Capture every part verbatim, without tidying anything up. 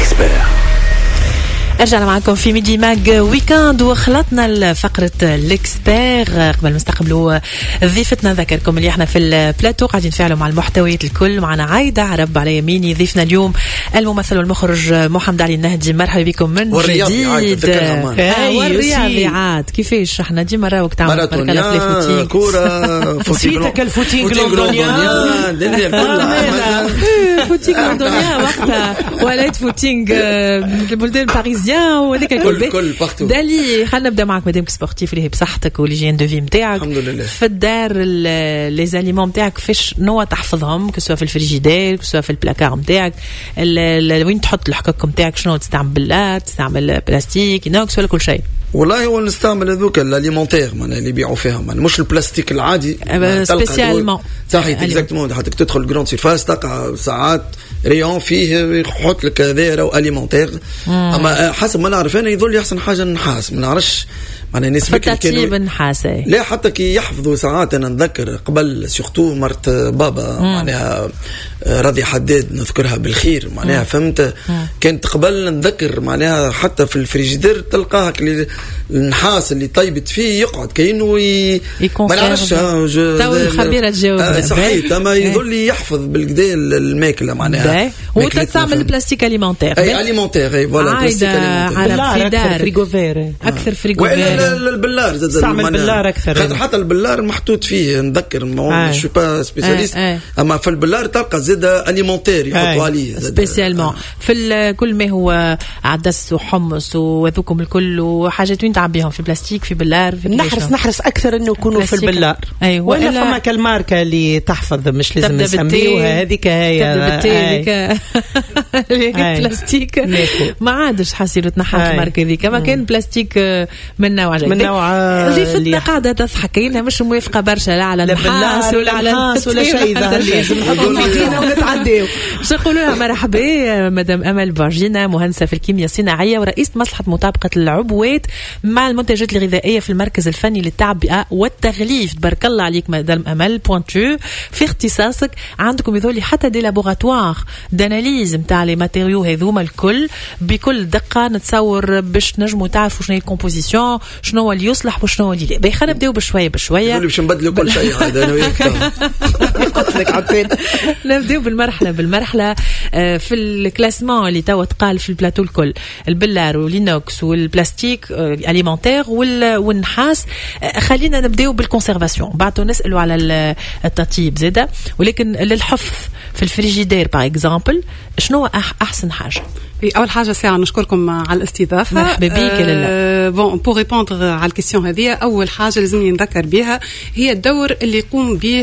l'expert. رجعنا معكم في ميدي ماج ويكاند وخلطنا الفقرة الإكسبير. قبل ما نستقبلوا ضيفتنا ذكركم اللي احنا في البلاتو قاعدين نفعلوا مع المحتويات الكل. معنا عايدة عرب على يميني. ضيفنا اليوم الممثل والمخرج محمد علي النهدي. مرحبا بكم من جديد. والرياضي عاد كيفاش احنا ديما راوك تعمل ماراتونيا كورة فوتينغ الفوتينغ لندنيا الدنيا كلها فوتينغ لندنيا وقتها ولات فوتينغ البلدان الباريزيان وهذاك الكل كل بارتو. دالي خلينا نبدا معك مدام سبورتيف اللي هي بصحتك وليجين دو في نتاعك. الحمد لله. في الدار لي زاليمون نتاعك كيفاش نوع تحفظهم كسوا في الفريجيدير كسوا في البلاكار نتاعك وين تحط الحقوق نتاعك؟ شنو تستعمل بلات تستعمل بلاستيك نوكس ولا كل شيء؟ والله هو نستعمل هذوك الاليمونتير معناها اللي يبيعوا فيها معناها مش البلاستيك العادي سبيسيالمون صحيح اكزاكتومون. حتى تدخل جراند سيرفاس تلقى ساعات ريون فيه يحط لك هذا راهو اليمونتير. اما حسب ما نعرف انا يظل احسن حاجه النحاس. ما نعرفش معناها نسبة كانوا النحاسة لا حتى كي يحفظوا ساعات. انا نذكر قبل سورتو مرت بابا معناها راضي حداد نذكرها بالخير معناها فهمت. كانت قبل نذكر معناها حتى في الفريجيدير تلقاها النحاس اللي طيبت فيه يقعد كأنه ي... ما نعرفش تو الخبيرة تجاوب آه صحيح. اما يظل يحفظ بالكدا الماكله معناها وتستعمل البلاستيك اليمونتير اي اليمونتير اي فوالا بلاستيك اليمونتير في دار فريغوفير اكثر فريغوفير البلار زاد استعمل بلار اكثر خاطر حتى البلار محطوط فيه نذكر ما شو با سبيسياليست. اما في البلار تلقى زاد اليمونتير يحطوا عليه سبيسيالمون في كل ما هو عدس وحمص وذوكم الكل وحاجات وين تعبيهم في بلاستيك في بلار في نحرص نحرس اكثر انه يكونوا في البلار. أيوة. ولا فما كالماركه اللي تحفظ مش لازم نسميوها هذيك هي هذيك بلاستيك ما عادش حسيرة نحط الماركه ذيك ما كان بلاستيك من نوع من نوع ضيفتنا قاعده تضحك كاينها مش موافقه برشا لا على النحاس ولا على النحاس ولا شيء لازم نحطوا فينا ونتعداو. باش نقولوا لها مرحبا مدام امل بارجينا مهندسه في الكيمياء الصناعيه ورئيسه مصلحه مطابقه العبوات مع المنتجات الغذائيه في المركز الفني للتعبئه والتغليف. تبارك الله عليك مدام امل بوينتو في اختصاصك. عندكم يذولي حتى دي لابوراتوار داناليز نتاع لي ماتيريو هذوما الكل بكل دقه نتصور باش نجموا تعرفوا شنو هي الكومبوزيسيون شنو هو اللي يصلح وشنو اللي لا. باهي خلينا نبداو بشويه بشويه باش نبدلوا كل شيء هذا انا وياك قلت لك عطين. نبداو بالمرحله بالمرحله في الكلاسمون اللي توا تقال في البلاتو الكل البلار والينوكس والبلاستيك اليمونتير والنحاس. خلينا نبداو بالكونسيرفاسيون بعدو نسالوا على التطيب زاده ولكن للحفظ في الفريجيدير باغ اكزامبل شنو احسن حاجه؟ اول حاجه ساعه نشكركم على الاستضافه. مرحبا بك. أه بون بور ريبوندر على الكيسيون هذه اول حاجه لازمني نذكر بها هي الدور اللي يقوم به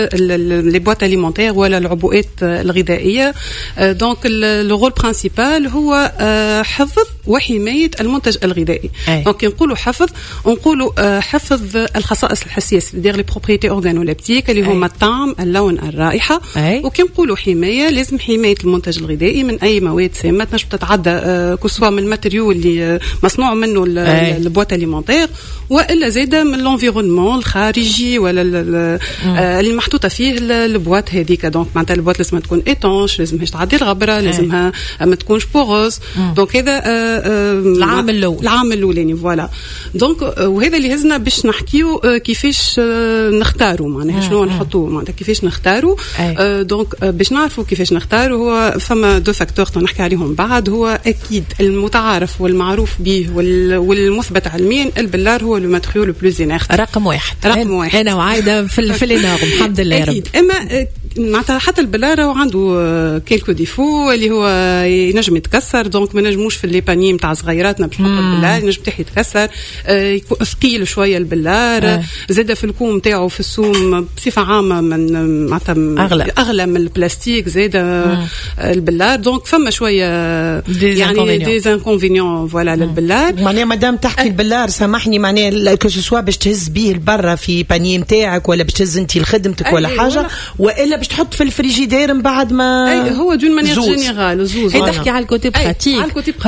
لي بواط اليمونتير ولا العبوات الغذائيه. أه دونك لو رول برينسيبال هو أه حفظ وحمايه المنتج الغذائي. دونك نقولوا حفظ نقولوا أه حفظ الخصائص الحسيه دير لي بروبريتي اورغانوليبتيك اللي هما الطعم اللون الرائحه. وكي نقولوا حمايه لازم حمايه المنتج الغذائي من اي مواد سامه تنجم تتعدى كسوا من الماتيريو اللي مصنوع منه البواط اليمونتير والا زاده من لونفيرونمون الخارجي ولا اللي محطوطه فيه البواط هذيك. دونك معناتها البواط لازم تكون ايتونش لازمهاش تعدي الغبره لازمها ما تكونش بوغوز. دونك هذا العامل الاول العامل الاولاني فوالا. دونك وهذا اللي هزنا باش نحكيو كيفاش نختاروا معناها شنو نحطوا معناتها كيفاش نختاروا. دونك باش نعرفوا كيفاش نختاروا هو فما دو فاكتور نحكي عليهم بعد. هو اكيد المتعارف والمعروف به والمثبت علميا البلار هو لو ماتريو لو بلوز انيرت رقم واحد. رقم واحد انا وعايده في في الانارم الحمد لله يا رب. اما معناتها حتى البلار عنده كيلكو ديفو اللي هو ينجم يتكسر. دونك ما نجموش في لي باني نتاع صغيراتنا باش نحط البلار ينجم تحت يتكسر. يكون ثقيل شويه البلار. آه. زاده في الكوم نتاعو في السوم بصفه عامه من معناتها اغلى اغلى من البلاستيك زاده البلار. دونك فما شويه يعني دي انكونفينيون فوالا للبلار. معناها مادام تحكي أه. البلار سامحني معناها كو سوا باش تهز بيه البرة في باني نتاعك ولا باش تهز انت لخدمتك ولا حاجه ولا, ولا باش تحط في الفريجيدير من بعد ما اي هو دون مانيير جينيرال زوز هي تحكي على الكوتي براتيك. هو هو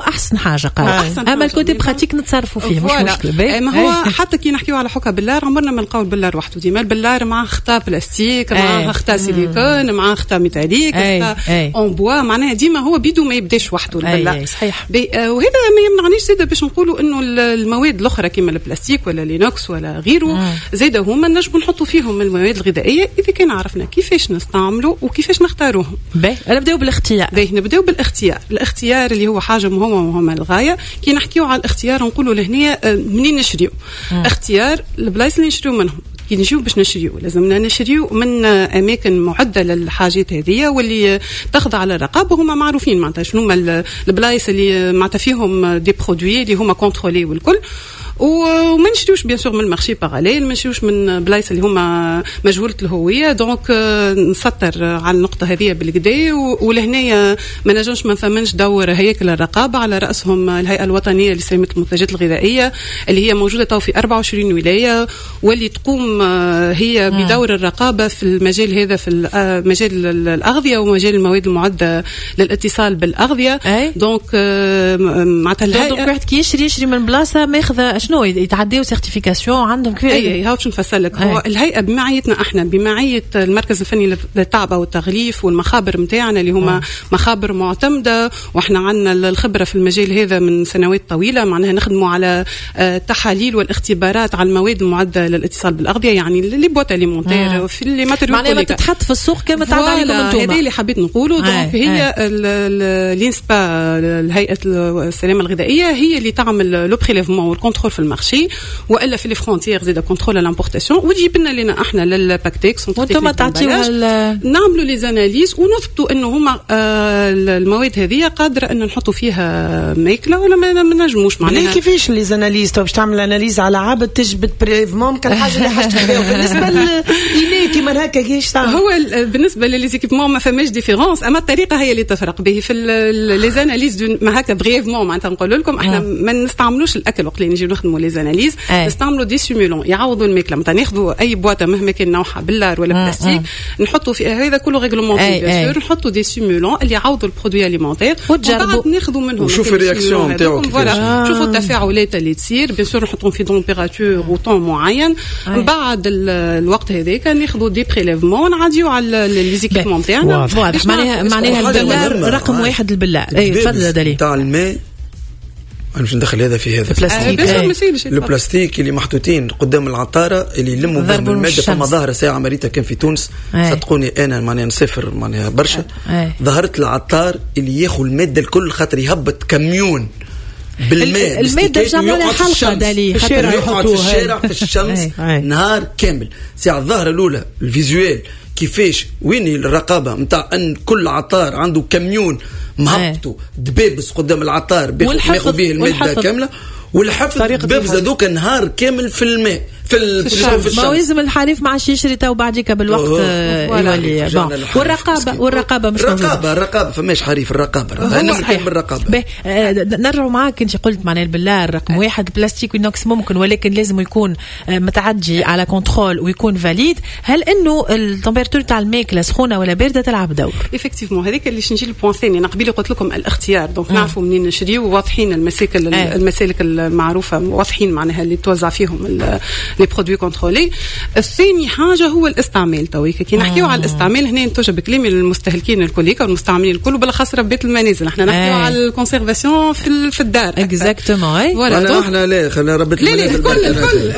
احسن حاجه قال اما الكوتي براتيك نتصرفوا فيه مش مشكله. ما هو حتى كي نحكيو على حكا باللار عمرنا ما نلقاو البلار وحده، ديما البلار مع خطا بلاستيك مع خطا سيليكون مع خطا ميتاليك خطا اون بوا، معناها ديما هو بيدو ما يبداش وحده البلار. صحيح. وهذا ما يمنعنيش زاده باش نقولوا انه المواد الاخرى كما البلاستيك ولا لينوكس ولا غيره زاده هما نجموا نحطوا فيهم المواد الغذائيه اذا كان عرفنا كيفاش نستعملوا وكيفاش نختاروهم. باهي نبداو بالاختيار. باهي نبداو بالاختيار. الاختيار اللي هو حاجه مهمه ومهمه للغايه. كي نحكيو على الاختيار نقولوا لهنا منين نشريو. مم. اختيار البلايص اللي نشريو منهم. كي نجيو باش نشريو لازمنا نشريو من اماكن معده للحاجات هذه واللي تخضع للرقابه وهما معروفين معناتها شنو هما البلايص اللي معناتها فيهم دي برودوي اللي هما كونترولي والكل. وما نشريوش بيان سور من المارشي باراليل، ما نشريوش من بلايص اللي هما مجهوله الهويه. دونك نسطر على النقطه هذه بالكدا. ولهنايا ما نجمش ما نثمنش دور هياكل الرقابه على راسهم الهيئه الوطنيه لسلامه المنتجات الغذائيه اللي هي موجوده تو في أربعة وعشرين ولايه واللي تقوم هي بدور الرقابه في المجال هذا في مجال الاغذيه ومجال المواد المعده للاتصال بالاغذيه. دونك معناتها الهيئه دونك واحد كي يشري يشري من بلاصه ماخذه شنو يتعديو سيرتيفيكاسيون عندهم كيف. اي هاو باش نفسر لك. هو الهيئه بمعيتنا احنا بمعيه المركز الفني للتعبئه والتغليف والمخابر نتاعنا اللي هما مخابر معتمده وإحنا عندنا الخبرة في المجال هذا من سنوات طويلة. معناها نخدموا على التحاليل والاختبارات على المواد المعدة للاتصال بالأغذية يعني اللي بوات أليمونتير في اللي ماتريال معناها ما تتحط في السوق كما تعمل عليكم انتم. هذا اللي حبيت نقوله. دونك هي الانسبا الهيئة السلامة الغذائية هي اللي تعمل لو بريليفمون والكونترول في المارشي والا في لي فرونتيير زيد كونترول لامبورتاسيون وتجيب لنا لنا احنا للباكتيك وانتم تعطيوها نعملوا لي زاناليز ونثبتوا انه هما آه المواد هذه قادره ان نحطوا فيها ماكله ولا ما نجموش. معناها كيفاش لي زاناليز تو باش تعمل اناليز على عبد تجبد بريفمون كان حاجه اللي حاجتك بها بالنسبه لي كيما هكا كيش تعمل. هو بالنسبه لليزيكيبمون ما فماش ديفيرونس اما الطريقه هي اللي تفرق به في لي زاناليز ما هكا بريفمون. معناتها نقول لكم احنا ما نستعملوش الاكل وقت اللي نجي نخدموا لي زاناليز نستعملوا دي سيمولون يعوضوا الماكله. مثلا ناخذوا اي بواطه مهما كان نوعها باللار ولا بلاستيك نحطوا فيها هذا كله ريغلومونتي بيان سور نحطوا دي سيمولون اللي يعوضوا البرودوي اليمونتير وبعد ناخذوا منهم وشوفوا الرياكسيون نتاعو فوالا شوفوا التفاعلات اللي تصير بيان سور نحطوهم في تمبيراتور وطون معين. بعد الوقت هذاك ناخذوا دي بريليفمون نعديو على ليزيكيبمون تاعنا. واضح معناها معناها البلار رقم واحد البلار. اي تفضل دالي تاع الماء أنا مش ندخل هذا في هذا البلاستيك البلاستيك اللي محطوطين قدام العطارة اللي يلموا بهم المادة. فما ظاهرة ساعة مريتها كان في تونس صدقوني أنا معناها نسافر معناها برشا ظهرت العطار اللي ياخذ المادة الكل خاطر يهبط كميون بالماء المادة باش نعملوا لها حلقة دالي في الشارع يقعد في الشارع في الشمس نهار كامل. ساعة الظاهرة الأولى الفيزوال كيفاش وين الرقابة متاع أن كل عطار عنده كميون مهبطوا دبابس قدام العطار بياخذ به المادة كاملة والحفظ دبابس هذوك نهار كامل في الماء في الشمس. ما لازم الحريف ما عادش يشري تو بعديك بالوقت يولي والرقابه والرقابه مش موجوده. الرقابه الرقابه فماش حريف الرقابه انا نحب بالرقابه. نرجعوا معاك انت قلت معناها البلار رقم واحد البلاستيك والنوكس ممكن ولكن لازم يكون متعدي على كنترول ويكون فاليد. هل انه التمبيرتور تاع الماكله سخونه ولا بارده تلعب دور؟ ايفيكتيفمون هذيك اللي نجي البوان ثاني. انا قبيله قلت لكم الاختيار دونك نعرفوا منين نشريو وواضحين المسالك المسالك المعروفه واضحين معناها اللي توزع فيهم لي برودوي كونترولي. الثاني حاجه هو الاستعمال. تويك كي نحكيو على الاستعمال هنا نتوجه بكلامي للمستهلكين الكليك والمستعملين الكل بالاخص ربات المنازل. احنا نحكيو على الكونسيرفاسيون في في الدار اكزاكتومون. اي ولا احنا لا خلينا ربات المنازل الكل الكل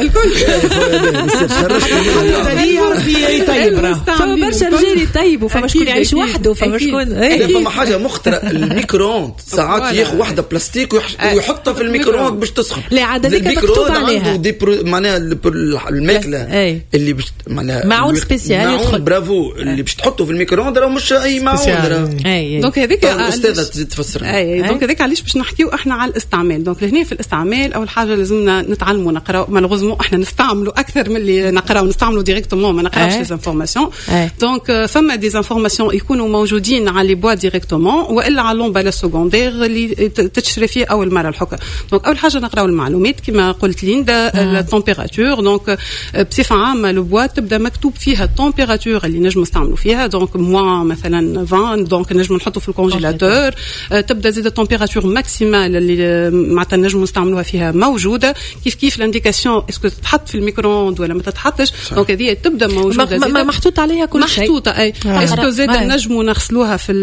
الكل طيب فما برشا رجال يطيبوا فما شكون يعيش وحده فما شكون فما حاجه مخترع الميكرووند ساعات ياخذ وحده بلاستيك ويحطها في الميكرووند باش تسخن. لا عاد هذيك مكتوب عليها معناها الماكله اللي باش معناها معون سبيسيال يدخل برافو اللي باش تحطه في الميكرووند راه مش اي معون. دونك هذيك الاستاذه تزيد تفسر. اي دونك هذيك علاش باش نحكيو احنا على الاستعمال. دونك لهنا في الاستعمال اول حاجه لازمنا نتعلموا نقراو مالغوزمون احنا نستعملوا اكثر من اللي نقراو نستعملوا ديريكتومون ما نقراوش لي انفورماسيون. دونك فما دي انفورماسيون يكونوا موجودين على لي بوا ديريكتومون والا على لومبالا سكوندير اللي تتشري فيه اول مره الحكا. دونك اول حاجه نقراو المعلومات كما قلت ليندا التمبيراتور دونك بصفه عامه البواط تبدا مكتوب فيها التمبيراتور اللي نجم نستعملوا فيها دونك موان مثلا عشرين دونك نجم نحطوا في الكونجيلاتور. تبدا زيد التمبيراتور ماكسيمال اللي معناتها نجم نستعملوها فيها موجوده كيف كيف الانديكاسيون اسكو تتحط في الميكرووند ولا ما تتحطش دونك هذه تبدا موجوده ما محطوط عليها كل شيء محطوطه اي اسكو زيد نجموا نغسلوها في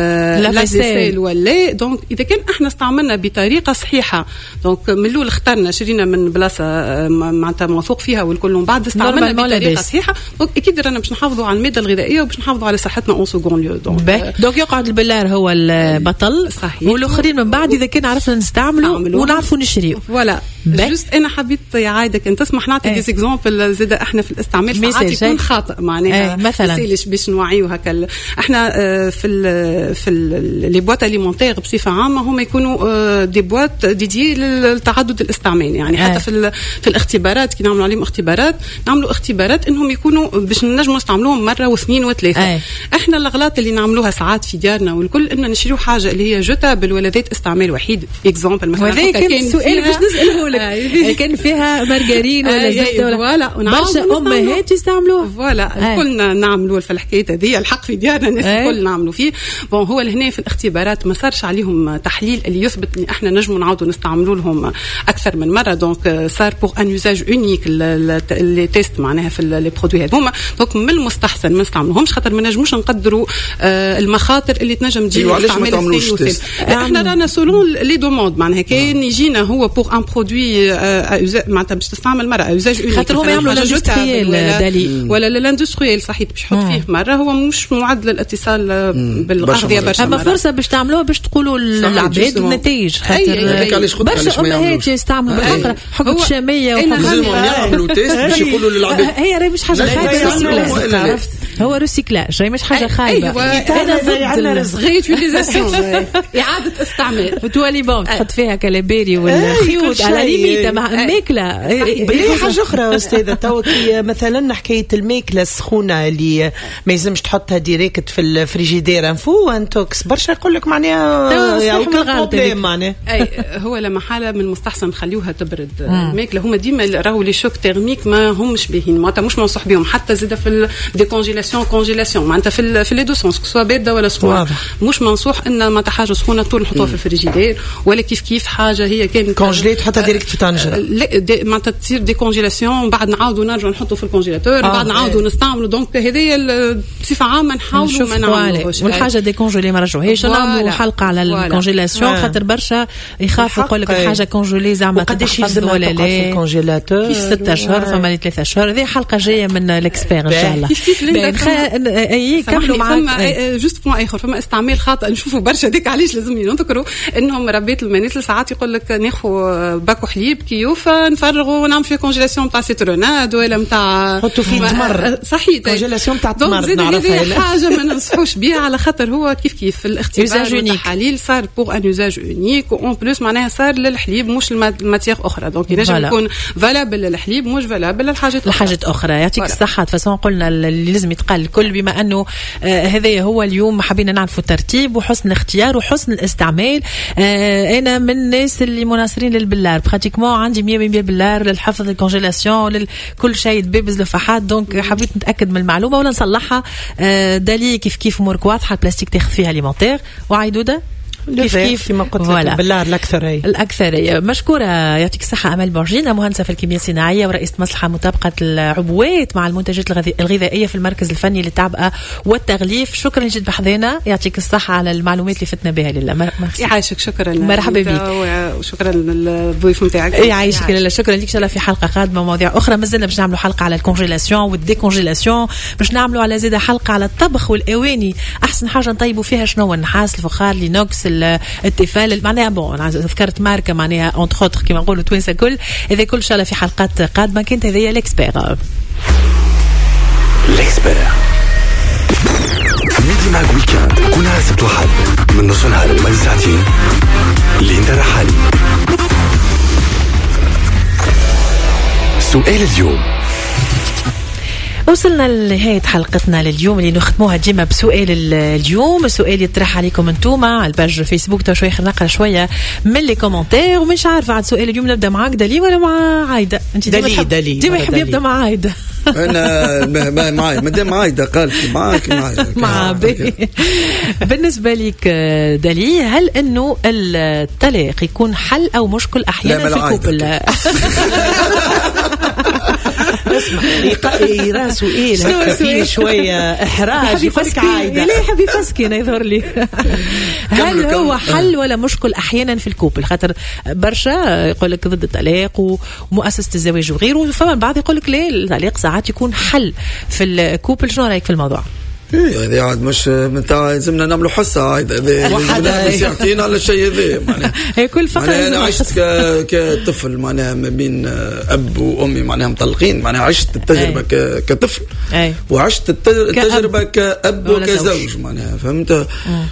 اللافيسيل ولا دونك اذا كان احنا استعملنا بطريقه صحيحه دونك من الاول اخترنا شرينا من بلاصه معناتها موثوق فيها والكل من بعد استعملنا بطريقه صحيحه دونك اكيد رانا باش نحافظوا على الماده الغذائيه وباش نحافظوا على صحتنا اون سكون ليو دونك دونك يقعد البلار هو البطل صحيح والاخرين من بعد اذا كان عرفنا نستعملوا ونعرفوا نشريوا فوالا جوست انا حبيت يا عايده كان تسمح نعطي دي اكزامبل زاد احنا في الاستعمال ساعات يكون خاطئ معناها مثلا باش نوعيو هكا احنا في ال في لي بواط اليمونتير بصفه عامه هم يكونوا دي بواط ديدي للتعدد الاستعمال يعني حتى آه. في في الاختبارات كي نعملوا عليهم اختبارات نعملوا اختبارات انهم يكونوا باش نجموا نستعملوهم مره واثنين وثلاثه. آه. احنا الاغلاط اللي نعملوها ساعات في ديارنا والكل ان نشريو حاجه اللي هي جوتابل ولا ذات استعمال وحيد اكزامبل مثلا كان سؤال باش نساله لك آه. كان فيها مارغرين ولا زيت ولا فوالا برشا امهات يستعملوها فوالا كلنا نعملوا في الحكايه هذه الحق في ديارنا الناس الكل نعملوا فيه بون هو لهنا في الاختبارات ما صارش عليهم تحليل اللي يثبت ان احنا نجموا نعاودوا نستعملوا لهم اكثر من مره دونك صار بور ان يوزاج اونيك اللي تيست معناها في لي برودوي هذوما دونك من المستحسن ما نستعملوهمش خاطر ما نجموش نقدروا آه المخاطر اللي تنجم تجي الاستعمال الثاني احنا رانا سولون لي دوموند معناها كاين يجينا هو بور ان برودوي معناتها باش تستعمل مره يوزاج اونيك خاطر هما يعملوا لاندستريال دالي ولا لاندستريال صحيح باش يحط فيه مره هو مش معد للاتصال بالاغذيه برشا اما فرصه باش تعملوها باش تقولوا للعباد النتائج خاطر برشا امهات يستعملوا بالحق حكم الشاميه لازم يعملوا تيست باش يقولوا للعباد هي راهي مش حاجه خايبه هو ريسيكلاج راهي مش حاجه خايبه انا ضد ريوتيليزاسيون اعاده استعمال تولي بون تحط فيها كالبيري والخيوط على ليميت مع الماكله بلي حاجه اخرى استاذه تو مثلا حكايه الماكله السخونه اللي ما يلزمش تحطها ديريكت في الفريجيدير انفو انتوكس برشا يقول لك معناها يا بروبليم معناها اي هو لما حاله من المستحسن نخليوها تبرد الماكله هما ديما راهو لي شوك تيرميك ما همش باهين معناتها مش منصح بهم حتى زيد في الديكونجيلاسيون كونجيلاسيون معناتها في في لي دو سونس سواء بارده ولا سخونه مش منصوح ان معناتها حاجه سخونه طول نحطوها في الفريجيدير ولا كيف كيف حاجه هي كانت كونجلي تحطها ديريكت في طنجره لا معناتها تصير ديكونجيلاسيون بعد نعاودوا نرجعوا نحطوا في الكونجيلاتور بعد نعاودوا نستعملوا دونك هذه بصفه عامه نحاولوا ما نعملوش والحاجه ديكونجيلي ما رجعوهاش نعملوا حلقه على الكونجيلاسيون خاطر برشا يخافوا يقول لك الحاجه كونجيلي زعما تحفظ ولا لا في الكونجيلاتور كيف ستة اشهر فما ثلاثة اشهر هذه حلقه جايه من الاكسبير ان شاء الله اي كملوا معاك جوست بوان اخر فما استعمال خاطئ نشوفوا برشا ديك علاش لازم نذكروا انهم ربيت المنازل ساعات يقول لك ناخذ باكو حليب كيوف نفرغوا ونعمل فيه كونجيلاسيون تاع سيتروناد ولا نتاع نحطوا فيه تمر صحيح كونجيلاسيون تاع تمر نعرفها حاجه ما ننصحوش بها على خاطر هو كيف كيف في الاختبار والتحاليل صار بور ان يوزاج اونيك اون بلوس معناها صار للحليب مش الماتيير اخرى دونك ينجم يكون فالابل للحليب مش فالابل للحاجات الحاجات اخرى يعطيك الصحه فاسون قلنا اللي لازم يتقال الكل بما انه آه هذا هو اليوم حبينا نعرفوا الترتيب وحسن الاختيار وحسن الاستعمال. آه انا من الناس اللي مناصرين للبلار براتيكمون عندي مية بالمية بلار للحفظ الكونجيلاسيون لكل شيء دبيبز لفحات دونك حبيت نتاكد من المعلومه ولا نصلحها. آه دالي كيف كيف امورك واضحه البلاستيك تاخذ فيها ليمونتير وعيدوده كيف كيف كما قلت لك بالله الاكثريه الاكثريه مشكوره يعطيك الصحه امل بورجينا مهندسه في الكيمياء الصناعيه ورئيسه مصلحه مطابقه العبوات مع المنتجات الغذائيه في المركز الفني للتعبئه والتغليف. شكرا جدا بحذانا يعطيك الصحه على المعلومات اللي فتنا بها لله. يعيشك شكرا مرحبا بك وشكرا للضيف نتاعك. يعيشك لله شكرا لك. ان شاء الله في حلقه قادمه مواضيع اخرى مازلنا باش نعملوا حلقه على الكونجيلاسيون والديكونجيلاسيون باش نعملوا على زياده حلقه على الطبخ والاواني احسن حاجه نطيبوا فيها شنو النحاس الفخار لينوكس التفال معناها بون ذكرت ماركه معناها اونتر اوتر كيما نقولوا توانسه كل هذا كل ان شاء الله في حلقات قادمه. كانت هذه الاكسبير الاكسبير ميدي معك ويكاند كل نهار سبت وحد من نص نهار لمدة ساعتين لين رحالي. سؤال اليوم وصلنا لنهاية حلقتنا لليوم اللي نختموها ديما بسؤال اليوم. السؤال يطرح عليكم انتوما على الباج فيسبوك. تو شويه نقرا شويه من لي كومنتير ومش عارفه عاد سؤال اليوم نبدا معاك دالي ولا مع عايده؟ انت دالي دالي ديما يحب يبدا مع عايده. انا معايا مادام عايده قالت معاك معايا مع بي. بالنسبه لك دالي، هل انه الطلاق يكون حل او مشكل احيانا في الكوبل؟ اسمع يقرا سؤال هكا فيه شويه احراج يفرك عايده. ليه يحب يفسكن يظهر لي. هل هو حل ولا مشكل احيانا في الكوبل؟ خاطر برشا يقول لك ضد الطلاق ومؤسسه الزواج وغيره، فما البعض يقول لك لا الطلاق ساعات يكون حل في الكوبل. شنو رايك في الموضوع؟ ايه هذه عاد مش متاع لازمنا نعملوا حصه عاد هذا ساعتين على الشيء هذا معناها. هي كل فقره انا عشت كطفل معناها ما بين اب وامي معناها مطلقين، معناها عشت التجربه أي. كطفل أي. وعشت التجربه كأب وكزوج معناها فهمت.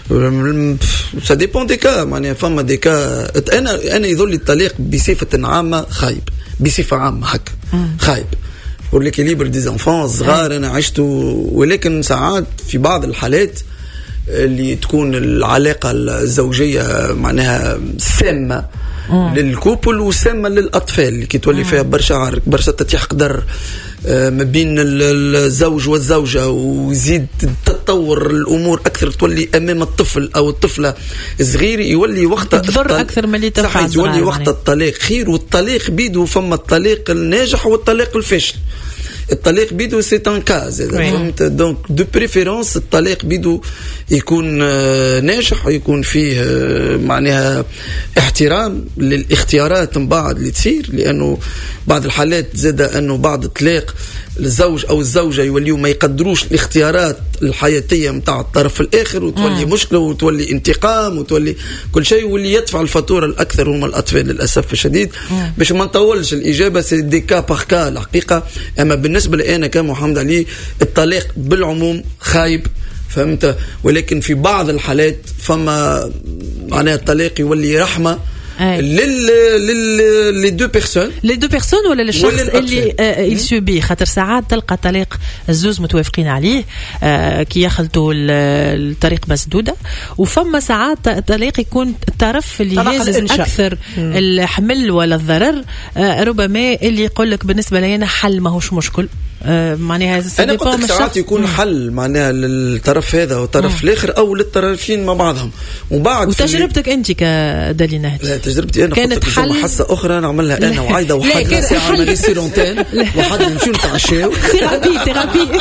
سا ديبون دي كا معناها فما دي كا. انا انا يظل الطلاق بصفه عامه خايب، بصفه عامه هكا خايب pour l'équilibre des enfants صغار أنا عشته. ولكن ساعات في بعض الحالات اللي تكون العلاقة الزوجية معناها سامة للكوبل وسامة للأطفال اللي كي تولي فيها برشا عرق برشا تتيح قدر ما بين الزوج والزوجة ويزيد تتطور الأمور أكثر، تولي أمام الطفل أو الطفلة الصغير يولي وقت تضر أكثر من اللي تنفع صحيح يولي وقت الطلاق خير. والطلاق بيدو فما الطلاق الناجح والطلاق الفاشل. الطلاق بيدو سي ان كاز فهمت. دونك دو بريفيرونس الطلاق بيدو يكون ناجح ويكون فيه معناها احترام للاختيارات من بعد اللي تصير، لانه بعض الحالات زاد انه بعض الطلاق الزوج او الزوجه يوليوا ما يقدروش الاختيارات الحياتيه نتاع الطرف الاخر وتولي مم. مشكله وتولي انتقام وتولي كل شيء، واللي يدفع الفاتوره الاكثر هم الاطفال للاسف الشديد. مم. باش ما نطولش الاجابه سي دي كا باغ كا الحقيقه. اما بالنسبه لي انا كمحمد علي الطلاق بالعموم خايب فهمت، ولكن في بعض الحالات فما معناها الطلاق يولي رحمه لل لل لي دو بيرسون لي دو بيرسون ولا للشخص اللي يسوبي. خاطر ساعات تلقى طريق الزوز متوافقين عليه آه كي يخلطوا الطريق مسدوده، وفما ساعات طريق يكون الطرف اللي يهز اكثر مم. الحمل ولا الضرر آه ربما اللي يقول لك بالنسبه لي انا حل ماهوش مشكل. آه معناها انا قلت ساعات يكون مم. حل معناها للطرف هذا والطرف الاخر او للطرفين مع بعضهم. وبعد وتجربتك انت كدالينا تجربتي انا كانت حل حصه اخرى نعملها انا وعايده وحد ساعه عمليه سيرونتين وحد نمشيو نتعشاو ثيرابي ثيرابي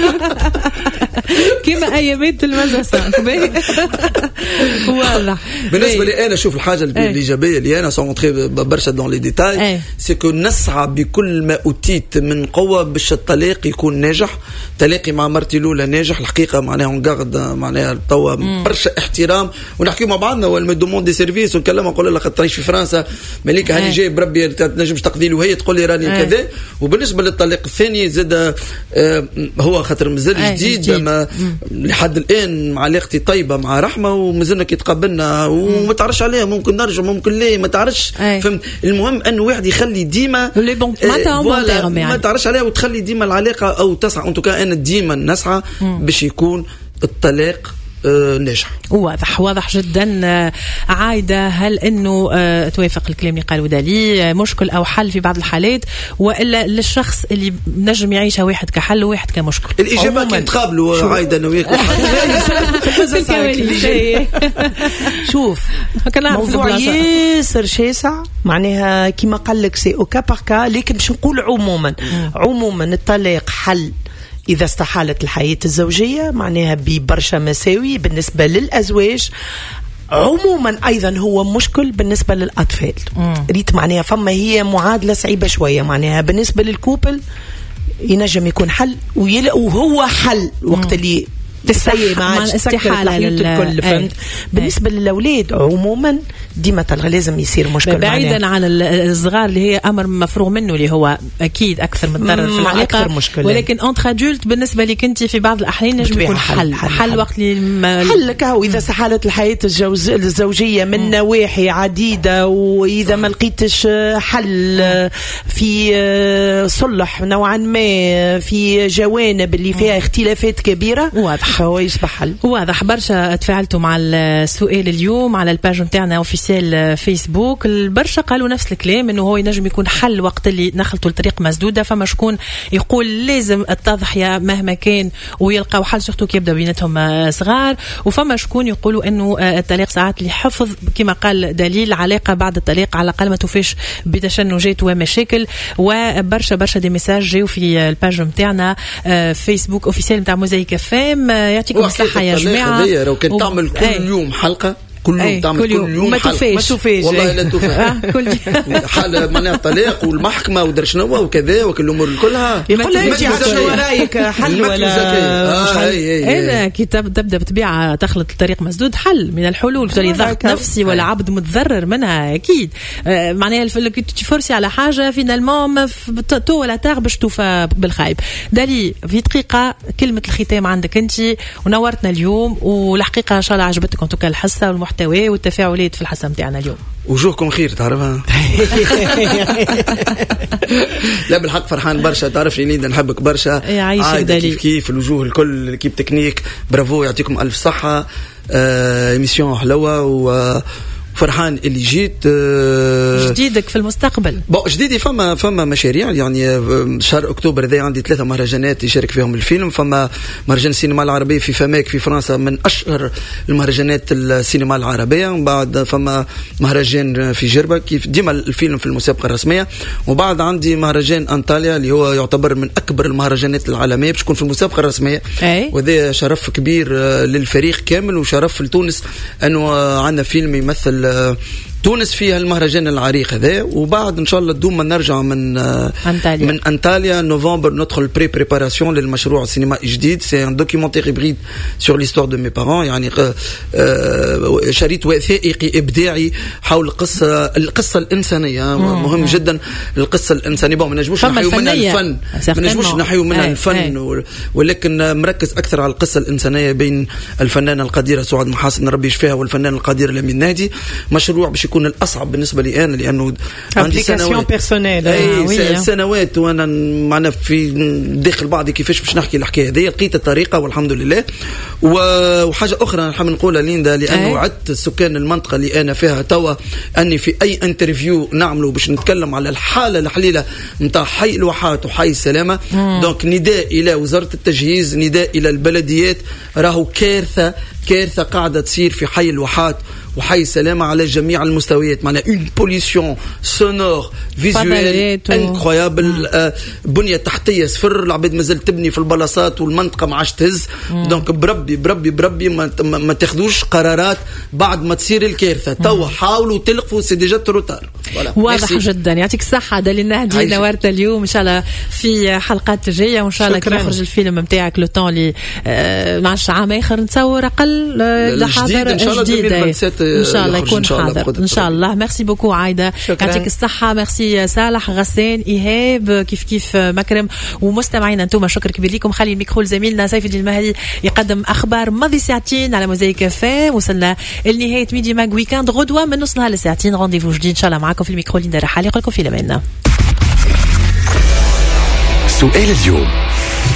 كما ايامات المدرسه. واضح. بالنسبه لي انا شوف الحاجه الايجابيه اللي انا سونطري برشا دون لي ديتاي سيكو نسعى بكل ما اوتيت من قوه باش الطلاق يكون ناجح. طلاقي مع مرتي الاولى ناجح الحقيقه معناها نقعد معناها توا برشا احترام ونحكيو مع بعضنا ولا دوموند دي سيرفيس ونكلمها نقول لها تعيش في فرنسا مليك هاني جاي بربي تنجمش تقضي له، هي تقول لي راني كذا. وبالنسبه للطلاق الثاني زاد آه هو خاطر مازال جديد ما لحد الان علاقتي طيبه مع رحمه ومازلنا كيتقابلنا وما تعرفش عليها، ممكن نرجع ممكن لا ما تعرفش فهمت. المهم انه واحد يخلي ديما آه ما تعرفش عليها وتخلي ديما العلاقه او تسعى. انتو انا ديما نسعى باش يكون الطلاق آه ناجح. واضح واضح جدا. آه عايدة، هل انه آه توافق الكلام اللي قالوا دالي آه مشكل او حل في بعض الحالات، والا للشخص اللي نجم يعيشها واحد كحل وواحد كمشكل؟ الاجابه كي نتقابلوا عايدة انا وياك شوف موضوع ياسر شاسع معناها كيما قال لك سي او كا باغ كا، لكن باش نقول عموما عموما الطلاق حل إذا استحالت الحياة الزوجية معناها ببرشا مساوي بالنسبة للأزواج. عموما أيضا هو مشكل بالنسبة للأطفال. ريت معناها فما هي معادلة صعيبة شوية معناها بالنسبة للكوبل ينجم يكون حل وهو حل وقت اللي تسيي مع استحالة الكل فهمت. بالنسبة للأولاد عموما ديما تلغى لازم يصير مشكل. بعيدا عن الصغار اللي هي امر مفروغ منه اللي هو اكيد اكثر من ضرر في العلاقه، ولكن انتر ادولت بالنسبه لك انت في بعض الاحيان نجم يكون حل حل, حل, حل وقت اللي حل كهو اذا سحلت الحياه الجوز الزوجيه من م. نواحي عديده، واذا ما لقيتش حل في صلح نوعا ما في جوانب اللي فيها اختلافات كبيره واضح هو يصبح حل واضح. برشا تفاعلتوا مع السؤال اليوم على الباج نتاعنا اوفيسيال فيسبوك، البرشا قالوا نفس الكلام انه هو ينجم يكون حل وقت اللي نخلطوا الطريق مسدوده. فما شكون يقول لازم التضحيه مهما كان ويلقاو حل سورتو كي يبدا بيناتهم صغار، وفما شكون يقولوا انه الطلاق ساعات لحفظ كما قال دليل علاقه بعد الطلاق على الاقل ما توفيش بتشنجات ومشاكل. وبرشا برشا دي ميساج جاوا في الباج نتاعنا فيسبوك اوفيسيال نتاع موزايك فام. يعطيكم الصحه يا جماعه. لو كان تعمل كل يوم حلقه كل يوم تعمل كل يوم, يوم ما توفيش والله لا توفي كل حال معناها الطلاق والمحكمه ودر شنو وكذا وكل الامور كلها يقول لك انت شنو رايك حل ولا انا كي تبدا بطبيعه تخلط الطريق مسدود حل من الحلول في ضغط نفسي ولا عبد متضرر منها اكيد معناها تفرسي على حاجه فينالمون تو ولا تاغ باش توفى بالخايب. دالي في دقيقه كلمه الختام عندك انت ونورتنا اليوم، والحقيقه ان شاء الله عجبتك انتم الحصه والمحتوى والتفاعلات في الحصه نتاعنا اليوم. وجوهكم خير تعرفها. لا بالحق فرحان برشا، تعرف ليندا نحبك برشا. عايشك كيف كيف الوجوه الكل كيف تكنيك برافو يعطيكم الف صحه. آه ايميسيون حلوه و فرحان اللي جيت. أه جديدك في المستقبل بو جديدي فما فما مشاريع يعني شهر اكتوبر ذا عندي ثلاثه مهرجانات يشارك فيهم الفيلم. فما مهرجان السينما العربيه في فماك في فرنسا من اشهر المهرجانات السينما العربيه، ومن بعد فما مهرجان في جربه كيف ديما الفيلم في المسابقه الرسميه، وبعد عندي مهرجان انطاليا اللي هو يعتبر من اكبر المهرجانات العالميه باش يكون في المسابقه الرسميه. وهذا شرف كبير للفريق كامل وشرف لتونس انه عندنا فيلم يمثل تونس فيها المهرجان العريق هذا. وبعد ان شاء الله دوما نرجع من أنتاليا. من انطاليا نوفمبر ندخل بري بريباراسيون للمشروع السينما جديد. سي ان دوكيومونتير هيبريد سور ليستوار دو مي بارون، يعني شريط وثائقي ابداعي حول القصه القصه الانسانيه. مهم جدا القصه الانسانيه. ما نجموش نحيو منها الفن ما نجموش نحيو منها الفن، ولكن مركز اكثر على القصه الانسانيه بين الفنانه القديره سعاد محاسن ربي يشفيها والفنان القدير لمين نادي. مشروع باش يكون الأصعب بالنسبة لي أنا لأنه عندي سنوات أي سنوات وأنا معنا في داخل بعضي كيفاش باش نحكي الحكاية هذه. لقيت الطريقة والحمد لله. وحاجة أخرى نحب نقولها ليندا لأنه وعدت سكان المنطقة اللي أنا فيها توا أني في أي انترفيو نعمله باش نتكلم على الحالة الحليلة متاع حي الواحات وحي السلامة. دونك نداء إلى وزارة التجهيز، نداء إلى البلديات، راهو كارثة كارثة قاعدة تصير في حي الواحات وحي السلامة على جميع المستويات. معناها اون بوليسيون سونور فيزوال انكرويابل، بنية تحتية صفر، العباد مازال تبني في البلاصات والمنطقة ما عادش تهز. دونك بربي بربي بربي ما, ما تاخذوش قرارات بعد ما تصير الكارثة. توا حاولوا تلقفوا سي ديجا تروتار. واضح جدا. يعطيك الصحة دالي النهدي نورت اليوم ان شاء الله في حلقات جاية، وان شاء الله كي يخرج الفيلم نتاعك لو طون اللي معش عام اخر نتصور اقل لحاضر جديد ان شاء الله يكون حاضر ان شاء الله. ميرسي بوكو عايده، يعطيك الصحه. ميرسي صالح غسان ايهاب كيف كيف مكرم ومستمعينا انتم، شكر كبير لكم. خلي الميكرو لزميلنا سيف الدين المهدي يقدم اخبار ماضي ساعتين على موزايك كافيه. وصلنا لنهايه ميدي ماج ويكاند غدوه من نص نهار لساعتين. رونديفو جديد ان شاء الله معكم في الميكرو ليندا رحالي. يقول لكم في لمنا سؤال اليوم